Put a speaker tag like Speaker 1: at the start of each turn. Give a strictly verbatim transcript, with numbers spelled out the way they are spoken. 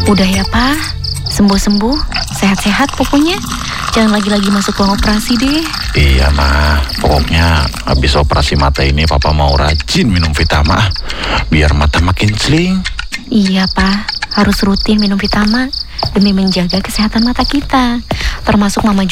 Speaker 1: Udah ya, Pak. Sembuh-sembuh, sehat-sehat pokoknya. Jangan lagi-lagi masuk ruang operasi deh.
Speaker 2: Iya, Ma. Pokoknya habis operasi mata ini Papa mau rajin minum Vitama. Biar mata makin celing.
Speaker 1: Iya, Pak. Harus rutin minum Vitama demi menjaga kesehatan mata kita. Termasuk Mama